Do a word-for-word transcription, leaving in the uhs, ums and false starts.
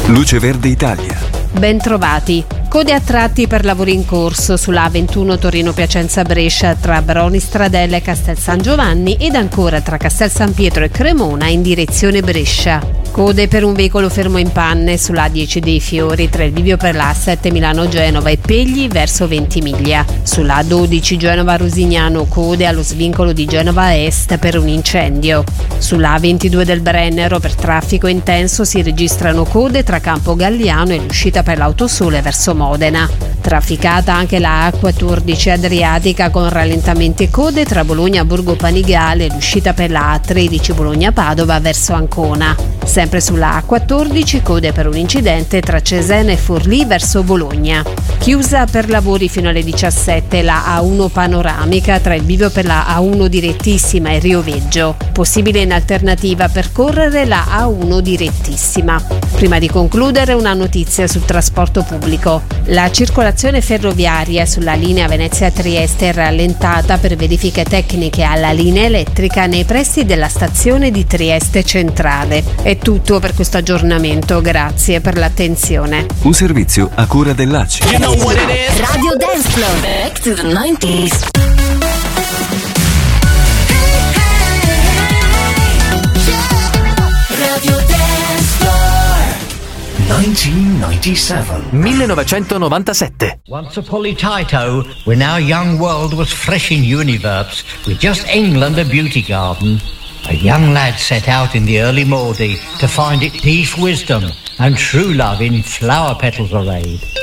Luce Verde Italia. Ben trovati. Code a tratti per lavori in corso sulla A ventuno Torino-Piacenza-Brescia tra Broni Stradella e Castel San Giovanni ed ancora tra Castel San Pietro e Cremona in direzione Brescia. Code per un veicolo fermo in panne sulla A dieci dei Fiori tra il bivio per la A sette Milano-Genova e Pegli verso Ventimiglia. Sulla A dodici Genova-Rosignano code allo svincolo di Genova Est per un incendio. Sulla A ventidue del Brennero per traffico intenso si registrano code tra Campo Galliano e l'uscita per l'Autosole verso Modena. Trafficata anche la A quattordici Adriatica con rallentamenti e code tra Bologna Borgo Panigale e l'uscita per la A tredici Bologna-Padova verso Ancona. Sempre sulla A quattordici code per un incidente tra Cesena e Forlì verso Bologna. Chiusa per lavori fino alle diciassette la A uno panoramica tra il bivio per la A uno direttissima e Rio Veggio. Possibile in alternativa percorrere la A uno direttissima. Prima di concludere una notizia sul trasporto pubblico. La circolazione ferroviaria sulla linea Venezia-Trieste è rallentata per verifiche tecniche alla linea elettrica nei pressi della stazione di Trieste Centrale. È tutto per questo aggiornamento, grazie per l'attenzione. Un servizio a cura dell'A C I. You know what it is? Radio Dance Floor. Back to the nineties. Radio Dance Floor. millenovecentonovantasette. Once upon a Taito, when our young world was fresh in universe, with just England a beauty garden, a young lad set out in the early morning to find it deep wisdom and true love in flower petals arrayed.